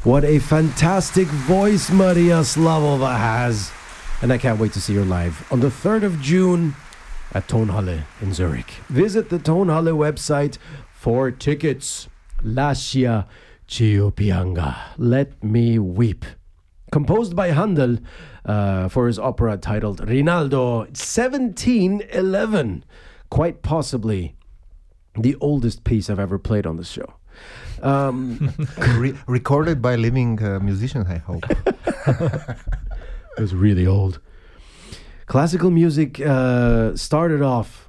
What a fantastic voice Maria Slavova has. And I can't wait to see her live on the 3rd of June at Tonhalle in Zurich. Visit the Tonhalle website for tickets. Lascia Cio Pianga. Let Me Weep. Composed by Handel for his opera titled Rinaldo 1711. Quite possibly the oldest piece I've ever played on the show. Recorded by living musicians, I hope. It was really old. Classical music started off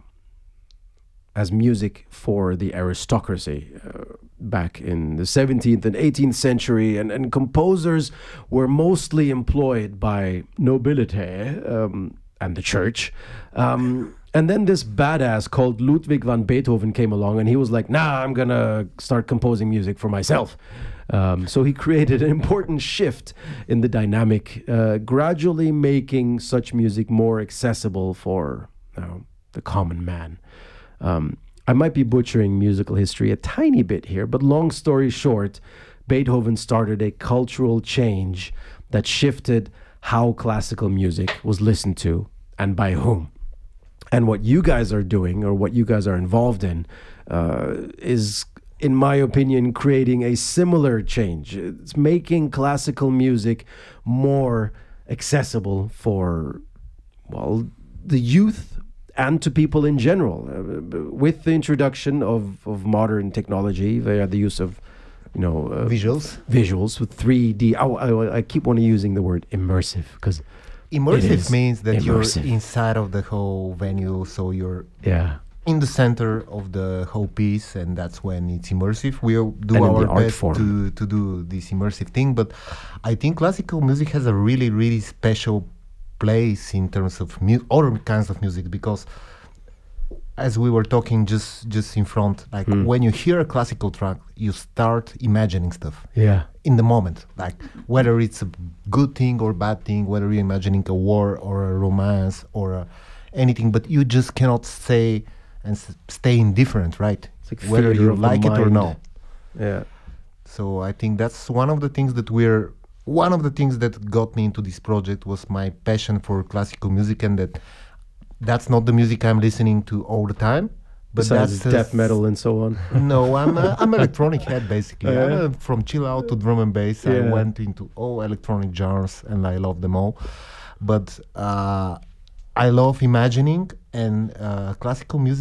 as music for the aristocracy back in the 17th and 18th century, and composers were mostly employed by nobility and the church. And then this badass called Ludwig van Beethoven came along, and he was like, nah, I'm going to start composing music for myself. So he created an important shift in the dynamic, gradually making such music more accessible for the common man. I might be butchering musical history a tiny bit here, but long story short, Beethoven started a cultural change that shifted how classical music was listened to and by whom. And what you guys are doing, or what you guys are involved in, is, in my opinion, creating a similar change. It's making classical music more accessible for, well, the youth and to people in general. With the introduction of modern technology, via the use of, visuals with 3D. I keep on using the word immersive because immersive means that you're inside of the whole venue, so you're in the center of the whole piece, and that's when it's immersive. We'll do our best to do this immersive thing, but I think classical music has a really, really special place in terms of other kinds of music, because as we were talking just in front, like when you hear a classical track, you start imagining stuff in the moment, like whether it's a good thing or bad thing, whether you're imagining a war or a romance or anything, but you just cannot stay indifferent, right? It's like whether you like it or no. Yeah. So I think that's one of the things that got me into this project was my passion for classical music, and that's not the music I'm listening to all the time. But besides that's death metal and so on. No, I'm electronic head basically. From chill out to drum and bass. I went into all electronic genres and I love them all. But I love imagining, and classical music